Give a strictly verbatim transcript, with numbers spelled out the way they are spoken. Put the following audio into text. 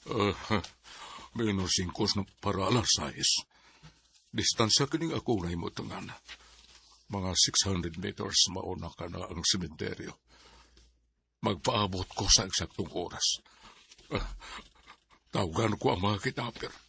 Uh, minus singkos na para alas sais. Distansya kining ako na imutangan. Mga six hundred meters mauna ka na ang sementeryo. Magpaabot ko sa eksaktong oras. Uh, tawagan ko ang mga kitapir.